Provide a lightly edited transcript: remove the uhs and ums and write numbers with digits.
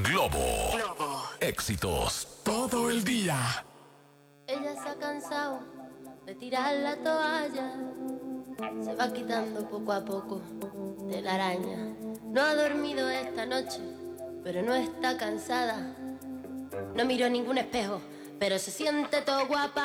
Globo. Éxitos todo el día. Ella se ha cansado de tirar la toalla, se va quitando poco a poco de la araña. No ha dormido esta noche, pero no está cansada. No miró ningún espejo, pero se siente todo guapa.